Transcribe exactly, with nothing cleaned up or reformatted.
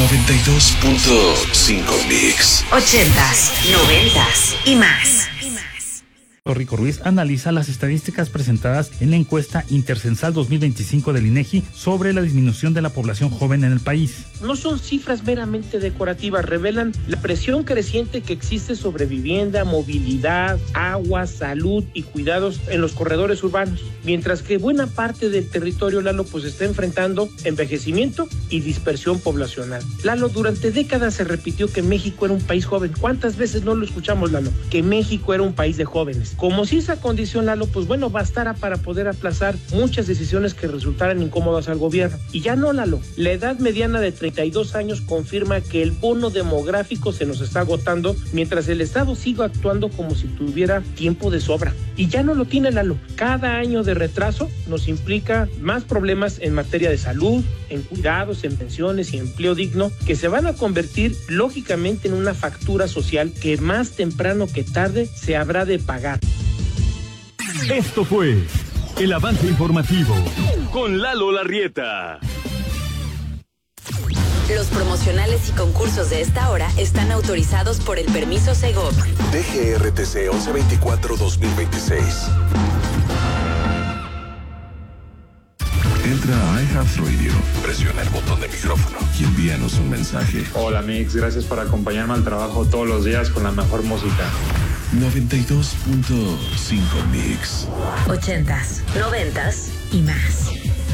noventa y dos punto cinco Mix. Ochentas, noventas y más. Rico Ruiz analiza las estadísticas presentadas en la encuesta Intercensal dos mil veinticinco del INEGI sobre la disminución de la población joven en el país. No son cifras meramente decorativas, revelan la presión creciente que existe sobre vivienda, movilidad, agua, salud y cuidados en los corredores urbanos, mientras que buena parte del territorio, Lalo, pues está enfrentando envejecimiento y dispersión poblacional. Lalo, durante décadas se repitió que México era un país joven. ¿Cuántas veces no lo escuchamos, Lalo? Que México era un país de jóvenes. Como si esa condición, Lalo, pues bueno, bastara para poder aplazar muchas decisiones que resultaran incómodas al gobierno. Y ya no, Lalo. La edad mediana de treinta y dos años confirma que el bono demográfico se nos está agotando, mientras el Estado sigue actuando como si tuviera tiempo de sobra. Y ya no lo tiene, Lalo. Cada año de retraso nos implica más problemas en materia de salud, en cuidados, en pensiones y empleo digno, que se van a convertir lógicamente en una factura social que más temprano que tarde se habrá de pagar. Esto fue el avance informativo con Lalo Larrieta. Los promocionales y concursos de esta hora están autorizados por el permiso Segov. D G R T C once veinticuatro dos mil veintiséis. Entra a iHeartRadio, presiona el botón de micrófono y envíanos un mensaje. Hola Mix, gracias por acompañarme al trabajo todos los días con la mejor música. noventa y dos punto cinco Mix. Ochentas, noventas y más.